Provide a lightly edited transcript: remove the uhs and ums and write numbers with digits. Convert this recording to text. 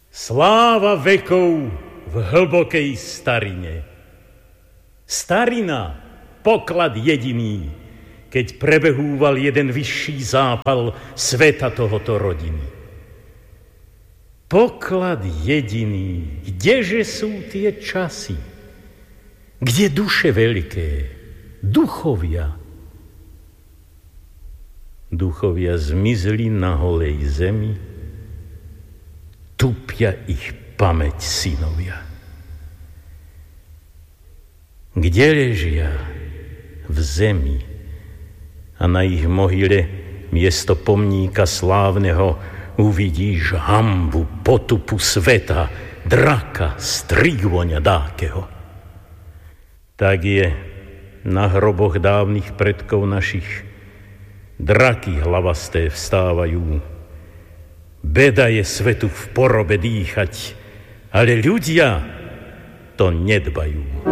Sláva vekov v hlbokej starine. Starina, poklad jediný, keď prebehúval jeden vyšší zápal sveta tohoto rodiny. Poklad jediný, kdeže sú tie časy? Kde duše veľké, duchovia? Duchovia zmizli na holej zemi, tupia ich pamäť synovia. Kde ležia? V zemi. A na ich mohyle miesto pomníka slávneho uvidíš hanbu, potupu sveta, draka, strigvoňa dákeho. Tak je na hroboch dávnych predkov našich draky hlavasté vstávajú. Beda je svetu v porobe dýchať, ale ľudia to nedbajú.